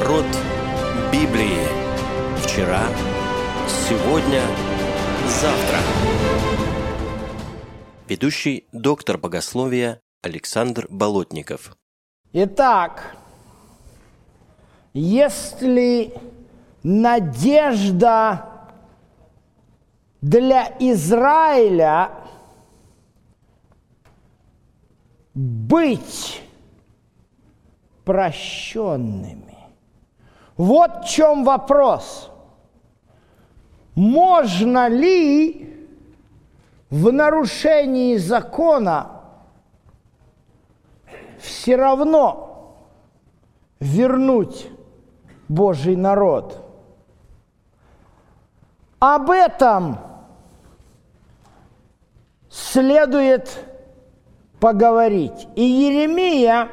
Народ Библии. Вчера, сегодня, завтра. Ведущий доктор богословия Александр Болотников. Итак, если надежда для Израиля быть прощенными, вот в чем вопрос. Можно ли в нарушении закона все равно вернуть Божий народ? Об этом следует поговорить. И Иеремия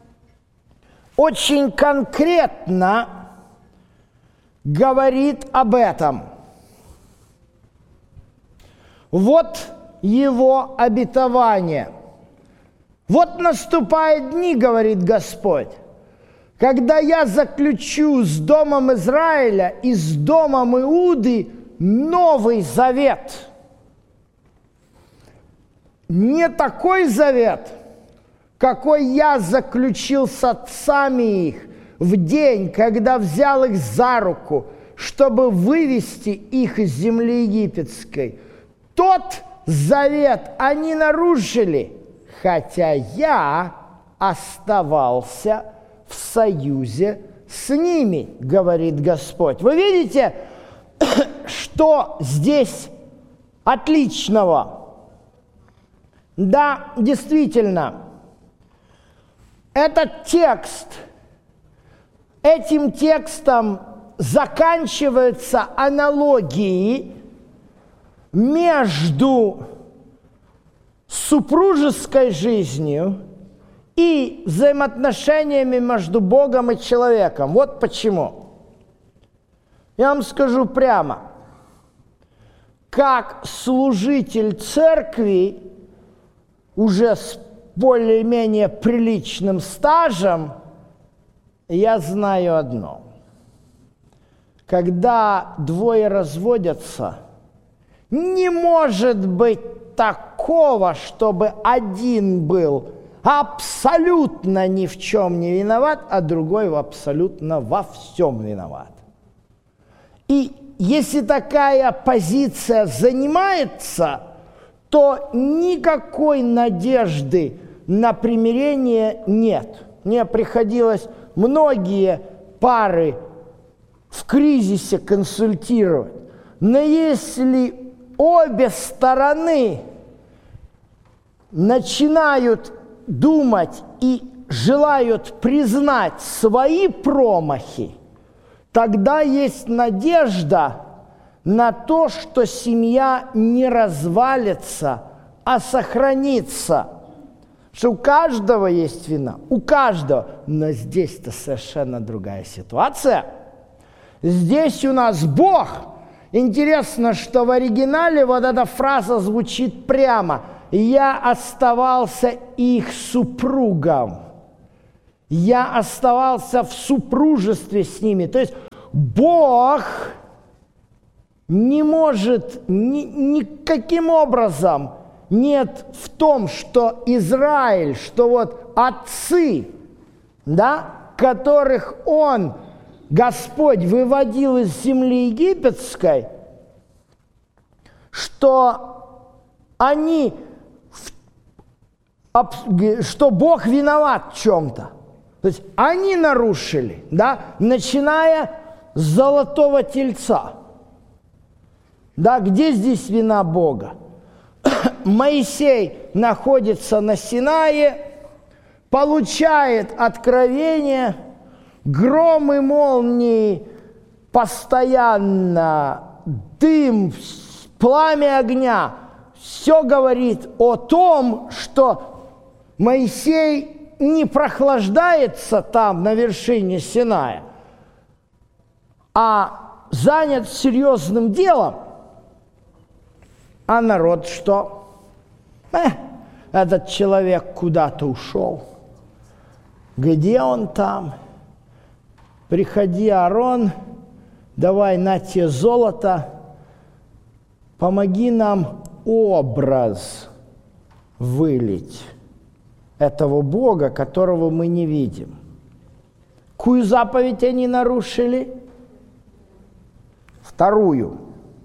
очень конкретно говорит об этом. Вот его обетование. Вот наступают дни, говорит Господь, когда я заключу с домом Израиля и с домом Иуды новый завет. Не такой завет, какой я заключил с отцами их в день, когда взял их за руку, чтобы вывести их из земли египетской. Тот завет они нарушили, хотя я оставался в союзе с ними, говорит Господь. Вы видите, что здесь отличного? Да, действительно, этот текст, этим текстом заканчиваются аналогии между супружеской жизнью и взаимоотношениями между Богом и человеком. Вот почему. Я вам скажу прямо, как служитель церкви, уже с более-менее приличным стажем, я знаю одно. Когда двое разводятся, не может быть такого, чтобы один был абсолютно ни в чем не виноват, а другой абсолютно во всем виноват. И если такая позиция занимается, то никакой надежды на примирение нет. Мне приходилось многие пары в кризисе консультировать. Но если обе стороны начинают думать и желают признать свои промахи, тогда есть надежда на то, что семья не развалится, а сохранится. Что у каждого есть вина, у каждого. Но здесь-то совершенно другая ситуация. Здесь у нас Бог. Интересно, что в оригинале вот эта фраза звучит прямо. «Я оставался их супругом». Я оставался в супружестве с ними. То есть Бог не может никаким образом, нет в том, что Израиль, что вот отцы, да, которых Он, Господь, выводил из земли египетской, что они, что Бог виноват в чем-то. То есть они нарушили, да, начиная с золотого тельца. Да, где здесь вина Бога? Моисей находится на Синае, получает откровение, гром и молнии, постоянно дым, пламя огня. Все говорит о том, что Моисей не прохлаждается там, на вершине Синая, а занят серьезным делом. А народ что? Этот человек куда-то ушел. Где он там? приходи, Аарон, давай на тебе золото, помоги нам образ вылить этого Бога, которого мы не видим. Какую заповедь они нарушили? Вторую.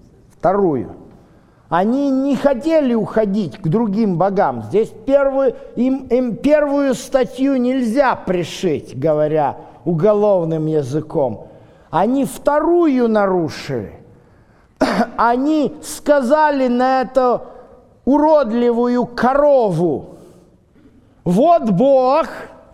Они не хотели уходить к другим богам. Здесь им первую статью нельзя пришить, говоря уголовным языком. Они вторую нарушили. Они сказали на эту уродливую корову: вот Бог,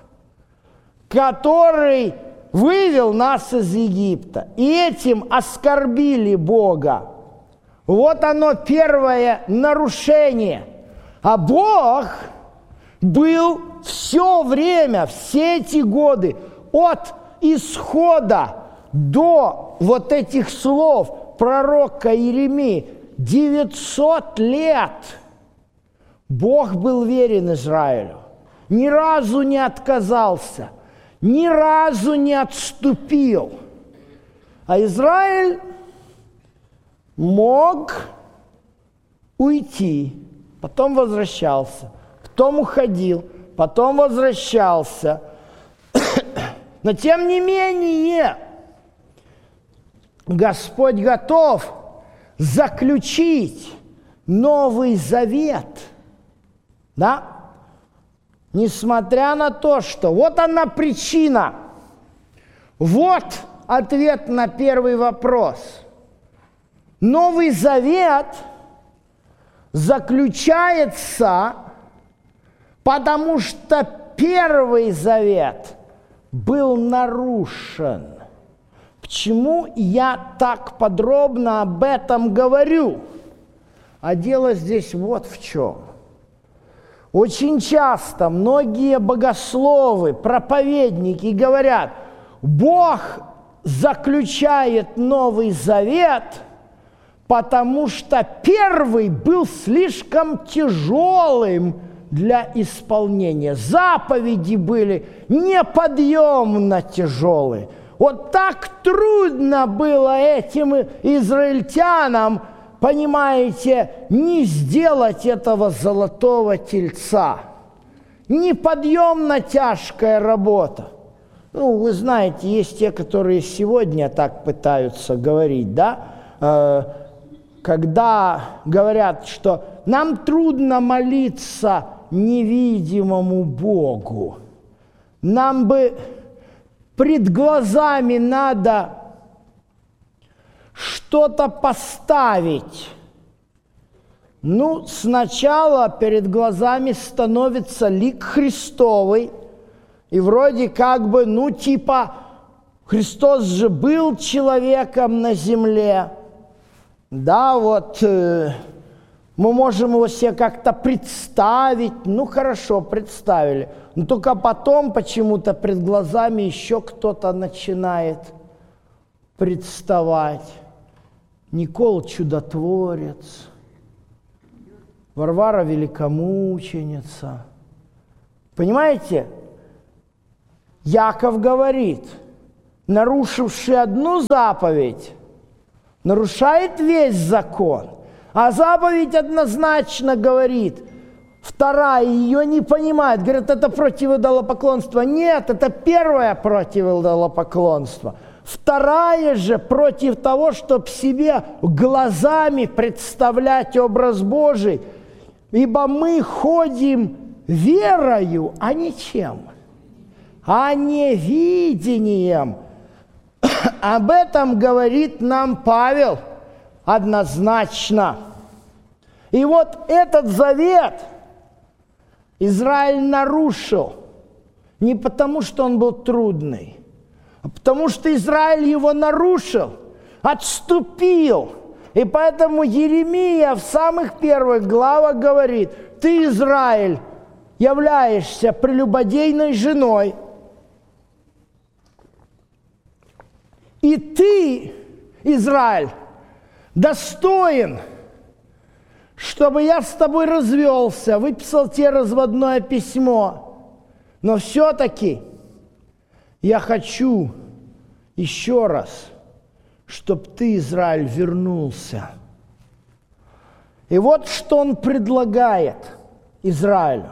который вывел нас из Египта. И этим оскорбили Бога. Вот оно первое нарушение. А Бог был все время, все эти годы, от исхода до вот этих слов пророка Иеремии, 900 лет Бог был верен Израилю. Ни разу не отказался, ни разу не отступил. А Израиль мог уйти, потом возвращался, потом уходил, потом возвращался. Но тем не менее, Господь готов заключить Новый Завет, да? Несмотря на то, что вот она причина, вот ответ на первый вопрос. Новый Завет заключается, потому что Первый Завет был нарушен. Почему я так подробно об этом говорю? А дело здесь вот в чем. Очень часто многие богословы, проповедники говорят: Бог заключает Новый Завет, потому что первый был слишком тяжелым для исполнения. Заповеди были неподъемно тяжелые. Вот так трудно было этим израильтянам, понимаете, не сделать этого золотого тельца. Неподъемно тяжкая работа. Ну, вы знаете, есть те, которые сегодня так пытаются говорить, да? Когда говорят, что нам трудно молиться невидимому Богу. Нам бы пред глазами надо что-то поставить. Ну, сначала перед глазами становится лик Христовый, и вроде как бы, ну, типа, Христос же был человеком на земле. Да, вот мы можем его себе как-то представить. Ну, хорошо, представили. Но только потом почему-то пред глазами еще кто-то начинает представать. Никол Чудотворец, Варвара Великомученица. Понимаете? Яков говорит: нарушивший одну заповедь, нарушает весь закон. А заповедь однозначно говорит, вторая ее не понимает. Говорит, это против идолопоклонства. Нет, это первая против идолопоклонства. Вторая же против того, чтобы себе глазами представлять образ Божий. Ибо мы ходим верою, а не чем? А не видением. Об этом говорит нам Павел однозначно. И вот этот завет Израиль нарушил не потому, что он был трудный, а потому что Израиль его нарушил, отступил. И поэтому Иеремия в самых первых главах говорит: ты, Израиль, являешься прелюбодейной женой, и ты, Израиль, достоин, чтобы я с тобой развелся, выписал тебе разводное письмо. Но все-таки я хочу еще раз, чтоб ты, Израиль, вернулся. И вот что он предлагает Израилю.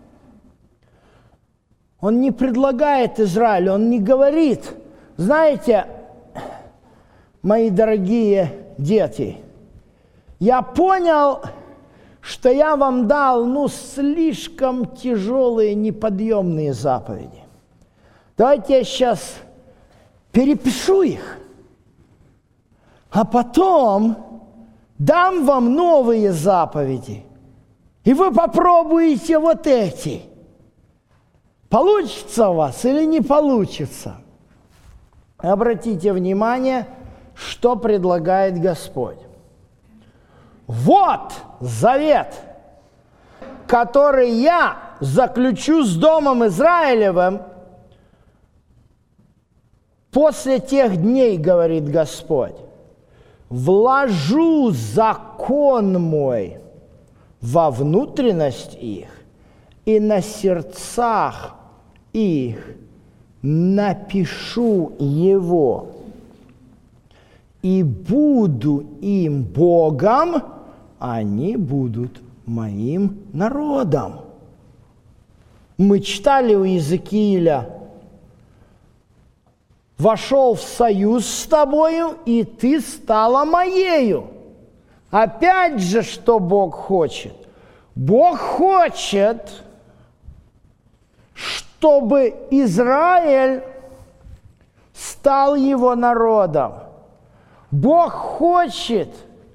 Он не предлагает Израилю, он не говорит, знаете, мои дорогие дети, я понял, что я вам дал, слишком тяжелые, неподъемные заповеди. Давайте я сейчас перепишу их, а потом дам вам новые заповеди, и вы попробуете вот эти. Получится у вас или не получится? Обратите внимание, что предлагает Господь. Вот завет, который я заключу с Домом Израилевым после тех дней, говорит Господь. Вложу закон мой во внутренность их, и на сердцах их напишу его, и буду им Богом, они будут моим народом. Мы читали у Иезекииля: «Вошел в союз с тобою, и ты стала моею». Опять же, что Бог хочет? Бог хочет, чтобы Израиль стал его народом. Бог хочет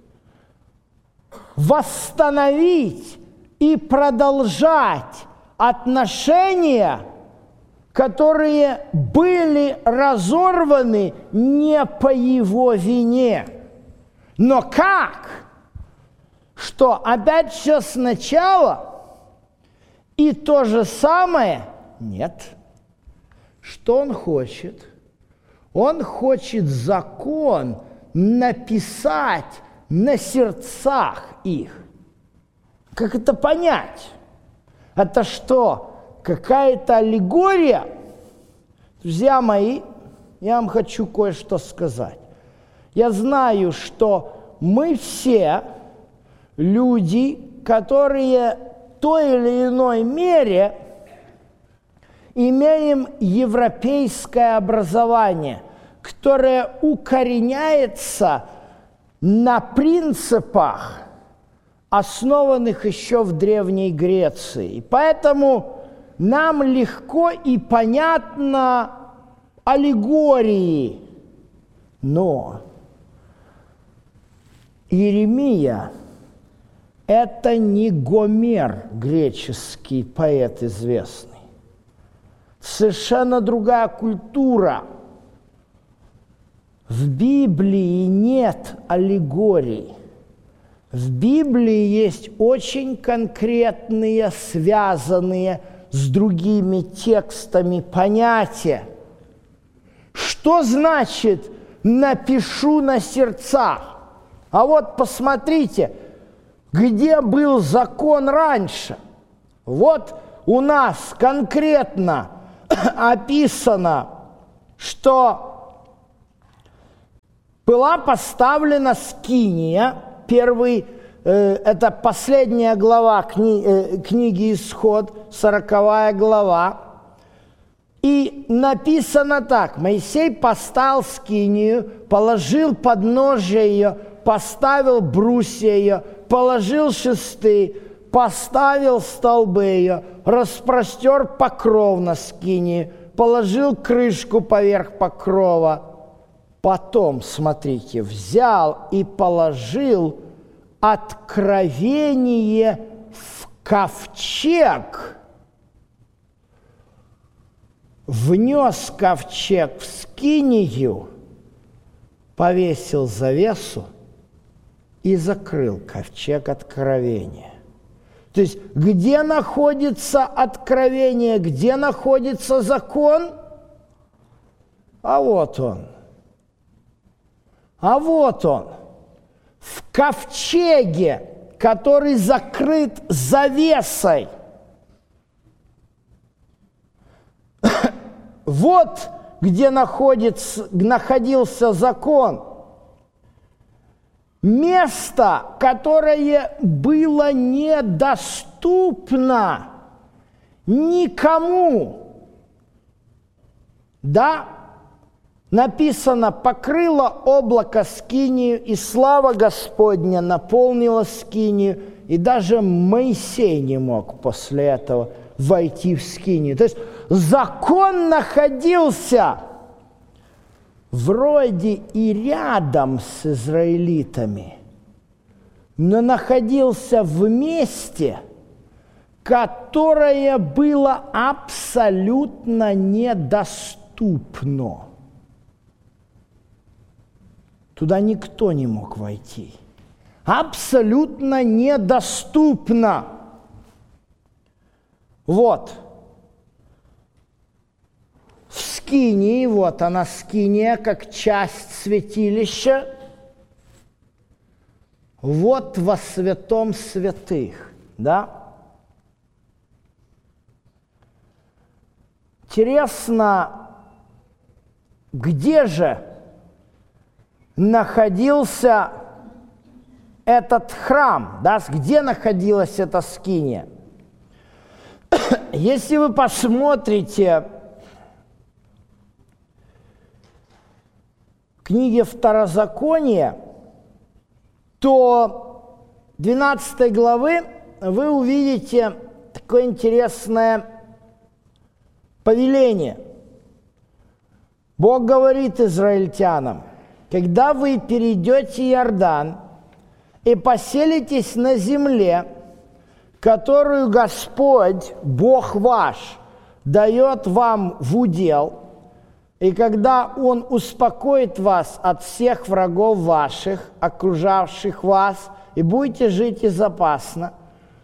восстановить и продолжать отношения, которые были разорваны не по его вине. Но как? Что опять все сначала и то же самое? Нет. Что он хочет? Он хочет закон написать на сердцах их. Как это понять? Это что, какая-то аллегория? Друзья мои, я вам хочу кое-что сказать. Я знаю, что мы все люди, которые в той или иной мере имеем европейское образование, которое укореняется на принципах, основанных еще в Древней Греции. И поэтому нам легко и понятно аллегории. Но Иеремия – это не Гомер, греческий поэт известный. Совершенно другая культура. В Библии нет аллегорий. В Библии есть очень конкретные, связанные с другими текстами понятия. Что значит «напишу на сердцах»? А вот посмотрите, где был закон раньше. Вот у нас конкретно описано, что была поставлена скиния, это последняя глава книги Исход, 40 глава, и написано так: Моисей поставил скинию, положил подножие ее, поставил брусья ее, положил шесты, поставил столбы ее, распростер покров на скинии, положил крышку поверх покрова. Потом, смотрите, взял и положил откровение в ковчег, внес ковчег в скинию, повесил завесу и закрыл ковчег откровения. То есть, где находится откровение, где находится закон? А вот он. А вот он. В ковчеге, который закрыт завесой. Вот где находился закон. Место, которое было недоступно никому. Да, написано, покрыло облако скинию, и слава Господня наполнила скинию, и даже Моисей не мог после этого войти в скинию. То есть закон находился вроде и рядом с израилитами, но находился в месте, которое было абсолютно недоступно. Туда никто не мог войти. Абсолютно недоступно. Вот. В скинии, вот она скиния, как часть святилища. Вот во святом святых, да? Интересно, где же находился этот храм, да? Где находилась эта скиния? Если вы посмотрите в книге Второзакония, то 12 главы вы увидите такое интересное повеление. Бог говорит израильтянам: когда вы перейдете Иордан и поселитесь на земле, которую Господь, Бог ваш, дает вам в удел, и когда Он успокоит вас от всех врагов ваших, окружавших вас, и будете жить безопасно,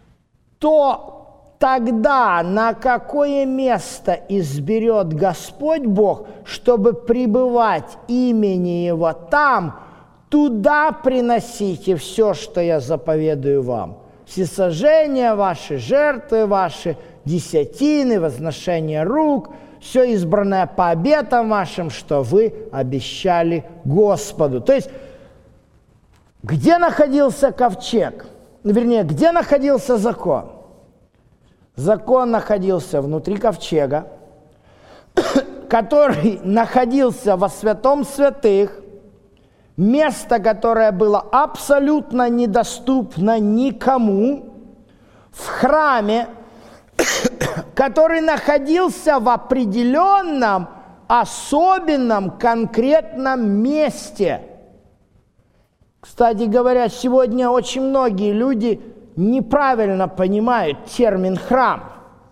то тогда на какое место изберет Господь Бог, чтобы пребывать имени Его там, туда приносите все, что я заповедую вам. Всесожжения ваши, жертвы ваши, десятины, возношение рук, все избранное по обетам вашим, что вы обещали Господу. То есть, где находился ковчег? Вернее, где находился закон? Закон находился внутри ковчега, который находился во святом святых, место, которое было абсолютно недоступно никому, в храме, который находился в определенном, особенном, конкретном месте. Кстати говоря, сегодня очень многие люди неправильно понимают термин «храм».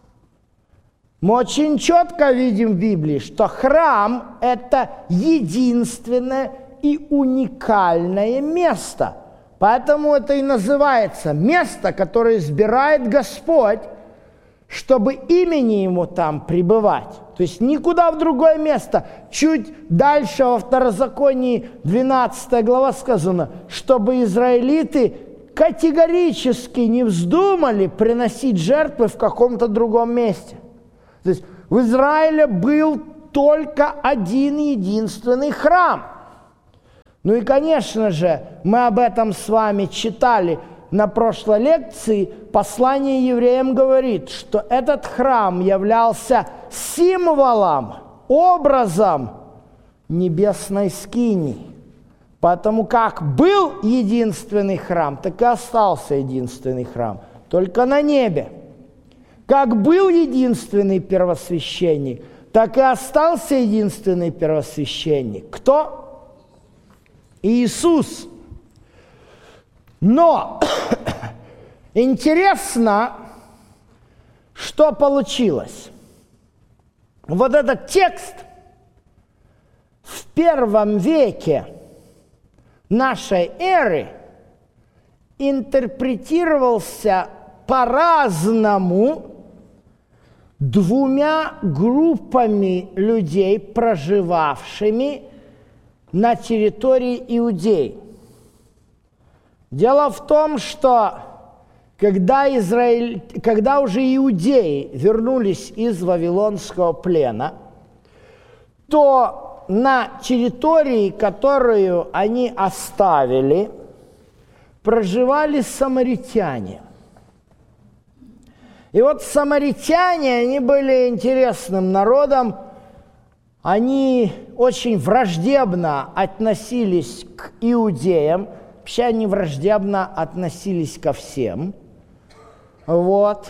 Мы очень четко видим в Библии, что храм – это единственное и уникальное место. Поэтому это и называется место, которое избирает Господь, чтобы имени Ему там пребывать. То есть никуда в другое место. Чуть дальше во Второзаконии 12 глава сказано, чтобы израилиты категорически не вздумали приносить жертвы в каком-то другом месте. То есть в Израиле был только один единственный храм. Ну и, конечно же, мы об этом с вами читали на прошлой лекции. Послание евреям говорит, что этот храм являлся символом, образом небесной скинии. Потому как был единственный храм, так и остался единственный храм, только на небе. Как был единственный первосвященник, так и остался единственный первосвященник. Кто? Иисус. Но интересно, что получилось. Вот этот текст в первом веке нашей эры интерпретировался по-разному двумя группами людей, проживавшими на территории Иудеи. Дело в том, что когда уже иудеи вернулись из Вавилонского плена, то на территории, которую они оставили, проживали самаритяне. И вот самаритяне, они были интересным народом, они очень враждебно относились к иудеям, вообще они враждебно относились ко всем. Вот.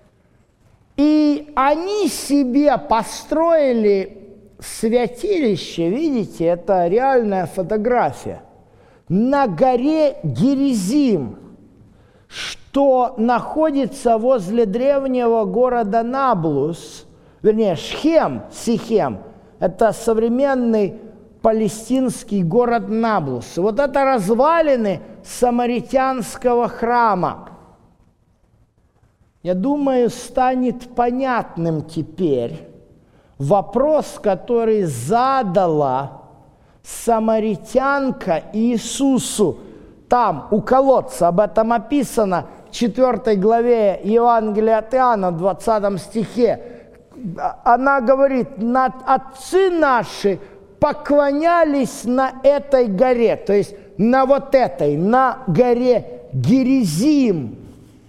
И они себе построили святилище, видите, это реальная фотография, на горе Геризим, что находится возле древнего города Наблус, вернее, Шхем, Сихем, это современный палестинский город Наблус. Вот это развалины самаритянского храма. Я думаю, станет понятным теперь вопрос, который задала самаритянка Иисусу. Там, у колодца, об этом описано в 4 главе Евангелия от Иоанна, в 20 стихе. Она говорит, отцы наши поклонялись на этой горе, то есть на вот этой, на горе Геризим.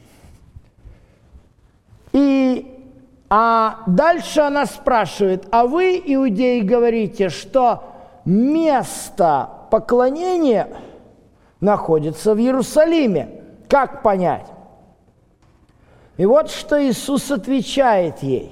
А дальше она спрашивает, а вы, иудеи, говорите, что место поклонения находится в Иерусалиме. Как понять? И вот что Иисус отвечает ей.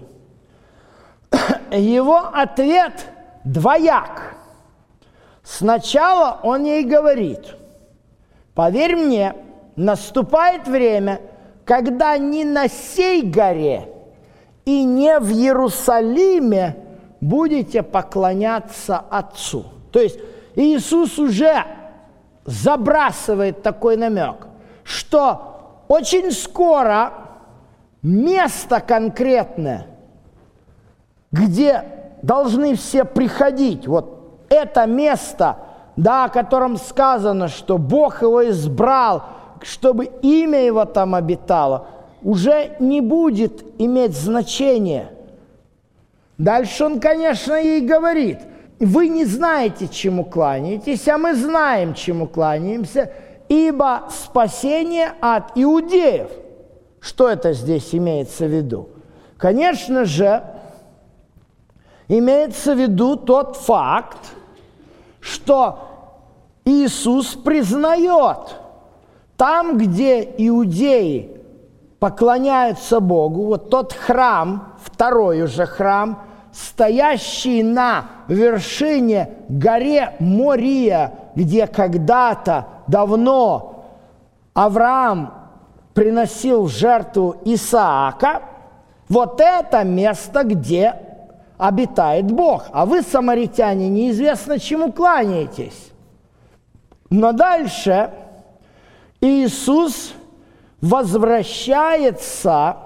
Его ответ двояк. Сначала он ей говорит, поверь мне, наступает время, когда ни на сей горе и не в Иерусалиме будете поклоняться Отцу. То есть Иисус уже забрасывает такой намек, что очень скоро место конкретное, где должны все приходить, вот это место, да, о котором сказано, что Бог его избрал, чтобы имя его там обитало, уже не будет иметь значения. Дальше он, конечно, ей говорит, вы не знаете, чему кланяетесь, а мы знаем, чему кланяемся, ибо спасение от иудеев. Что это здесь имеется в виду? Конечно же, имеется в виду тот факт, что Иисус признает, там, где иудеи поклоняются Богу, вот тот храм, второй уже храм, стоящий на вершине горе Мория, где когда-то давно Авраам приносил в жертву Исаака, вот это место, где обитает Бог. А вы, самаритяне, неизвестно чему кланяетесь. Но дальше Иисус возвращается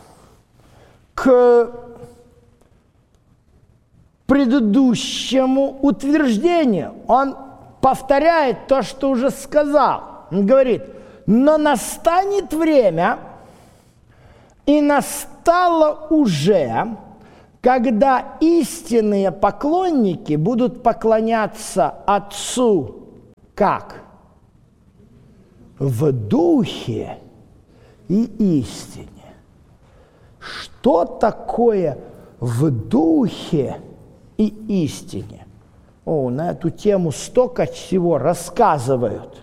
к предыдущему утверждению. Он повторяет то, что уже сказал. Он говорит, но настанет время, и настало уже, когда истинные поклонники будут поклоняться Отцу как? В духе и истине. Что такое в духе и истине? На эту тему столько всего рассказывают.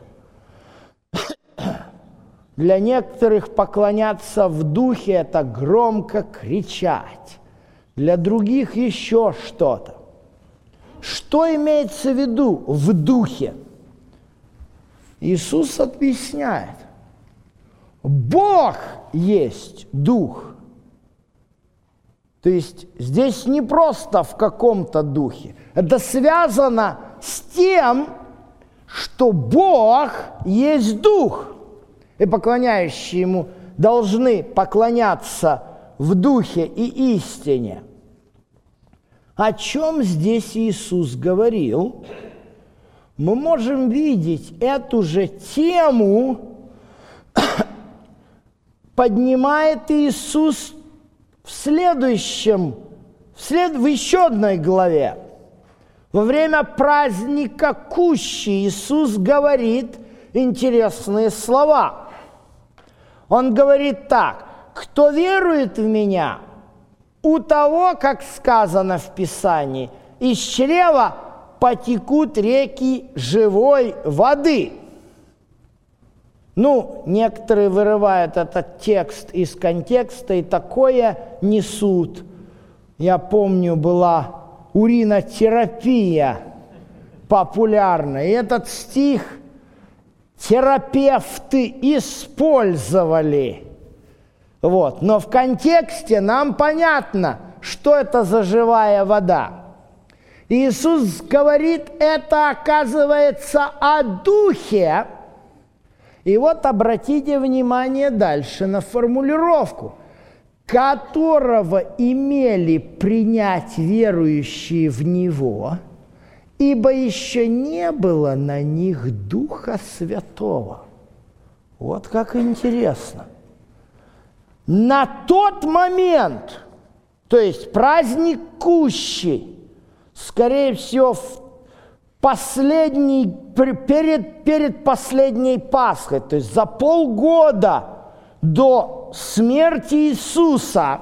Для некоторых поклоняться в духе – это громко кричать. Для других еще что-то. Что имеется в виду в духе? Иисус объясняет. Бог есть дух. То есть здесь не просто в каком-то духе. Это связано с тем, что Бог есть дух. И поклоняющие Ему должны поклоняться в духе и истине. О чем здесь Иисус говорил? Мы можем видеть эту же тему поднимает Иисус в еще одной главе. Во время праздника Кущи Иисус говорит интересные слова. Он говорит так: «Кто верует в Меня, у того, как сказано в Писании, из чрева потекут реки живой воды». Некоторые вырывают этот текст из контекста и такое несут. Я помню, была уринотерапия популярна, и этот стих терапевты использовали. Но в контексте нам понятно, что это за живая вода. Иисус говорит, это оказывается о Духе. И обратите внимание дальше на формулировку, которого имели принять верующие в Него, ибо еще не было на них Духа Святого. Вот как интересно. На тот момент, то есть праздник Кущи, скорее всего, перед последней Пасхой, то есть за полгода до смерти Иисуса,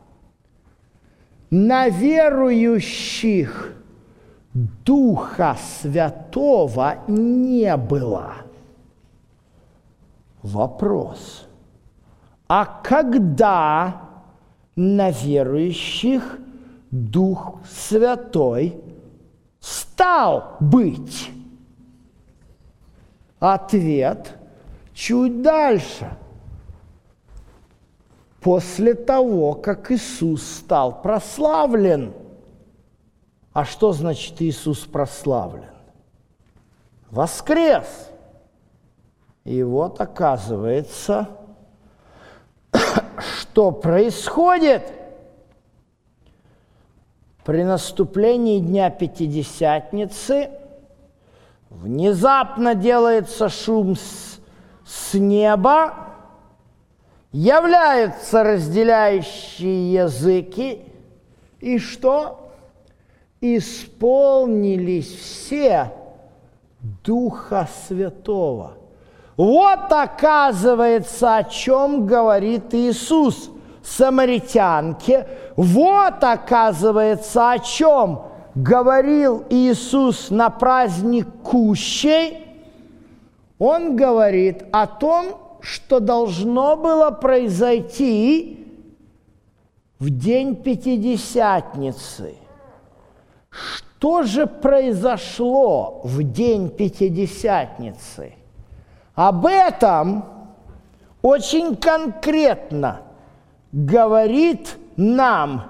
на верующих Духа Святого не было. Вопрос: а когда на верующих Дух Святой стал быть? Ответ чуть дальше. После того, как Иисус стал прославлен. А что значит Иисус прославлен? Воскрес. И оказывается, что происходит? При наступлении Дня Пятидесятницы внезапно делается шум с неба, являются разделяющие языки, и что? Исполнились все Духа Святого. Оказывается, о чем говорит Иисус самаритянке. Оказывается, о чем говорил Иисус на праздник Кущей. Он говорит о том, что должно было произойти в день Пятидесятницы. Что же произошло в день Пятидесятницы? Об этом очень конкретно говорит нам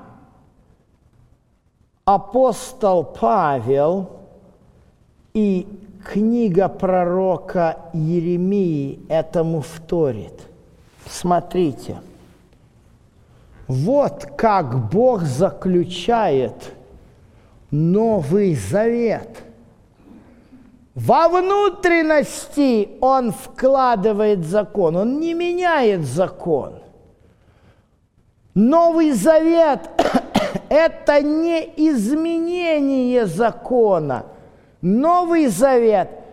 апостол Павел, и книга пророка Иеремии этому вторит. Смотрите, как Бог заключает Новый Завет. Во внутренности Он вкладывает закон, Он не меняет закон. Новый Завет – это не изменение закона. Новый Завет